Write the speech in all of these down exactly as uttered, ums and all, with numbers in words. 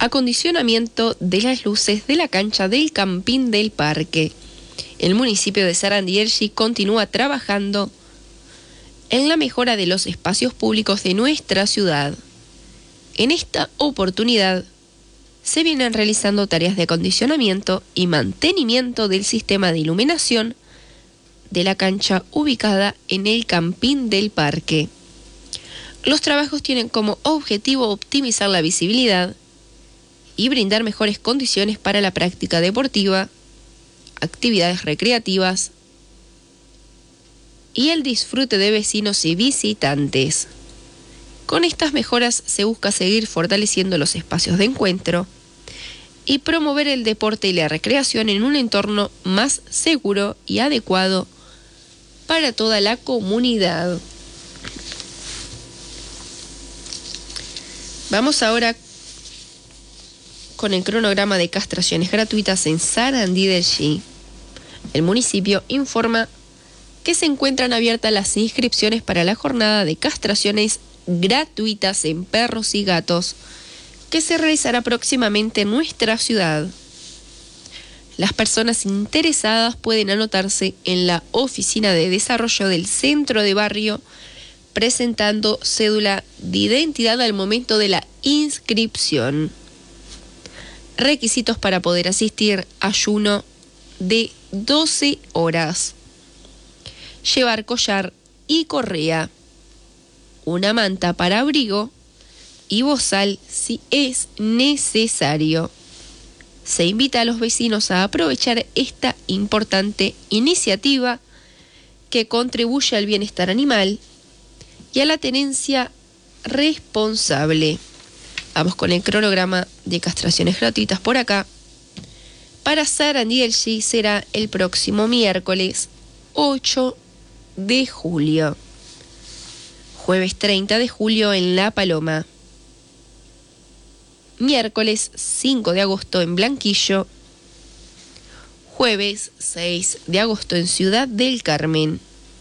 acondicionamiento de las luces de la cancha del Campín del Parque. El municipio de Sarandí Elchi continúa trabajando en la mejora de los espacios públicos de nuestra ciudad. En esta oportunidad se vienen realizando tareas de acondicionamiento y mantenimiento del sistema de iluminación de la cancha ubicada en el Campín del Parque. Los trabajos tienen como objetivo optimizar la visibilidad y brindar mejores condiciones para la práctica deportiva, actividades recreativas y el disfrute de vecinos y visitantes. Con estas mejoras se busca seguir fortaleciendo los espacios de encuentro y promover el deporte y la recreación en un entorno más seguro y adecuado para toda la comunidad. Vamos ahora con el cronograma de castraciones gratuitas en Sarandí del Elchi. El municipio informa que se encuentran abiertas las inscripciones para la jornada de castraciones gratuitas en perros y gatos que se realizará próximamente en nuestra ciudad. Las personas interesadas pueden anotarse en la oficina de desarrollo del centro de barrio presentando cédula de identidad al momento de la inscripción. Requisitos para poder asistir: ayuno de doce horas, llevar collar y correa, una manta para abrigo y bozal si es necesario. Se invita a los vecinos a aprovechar esta importante iniciativa que contribuye al bienestar animal y a la tenencia responsable. Vamos con el cronograma de castraciones gratuitas por acá. Para Sarandí Elchi será el próximo miércoles ocho de julio. Jueves treinta de julio en La Paloma. Miércoles cinco de agosto en Blanquillo. Jueves seis de agosto en Ciudad del Carmen.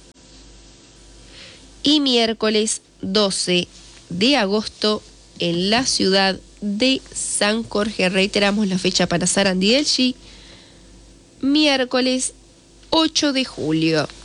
Y miércoles doce de agosto en la ciudad de San Jorge. Reiteramos la fecha para Sarandí Elchi, miércoles ocho de julio.